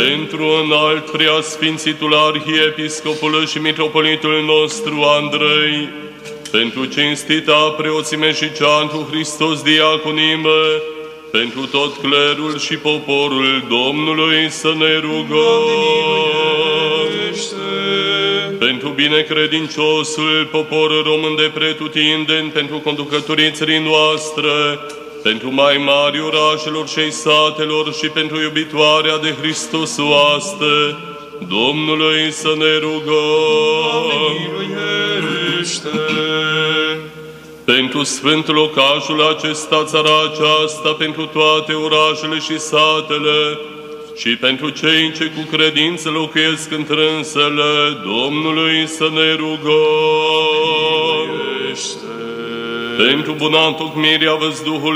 Pentru înalt preasfințitul arhiepiscopul și mitropolitul nostru Andrei, pentru cinstita preoțime și ceantul Hristos diaconime, pentru tot clerul și poporul Domnului să ne rugăm. Pentru binecredinciosul popor român de pretutindeni, pentru conducătorii țării noastre, pentru mai mari orașelor și satelor și pentru iubitoarea de Hristos oaste, Domnului să ne rugăm. Pentru sfânt locașul acesta, țara aceasta, pentru toate orașele și satele, și pentru cei ce cu credință locuiesc întrânsele, Domnului să ne rugăm. Pentru buna întocmirea văzduhului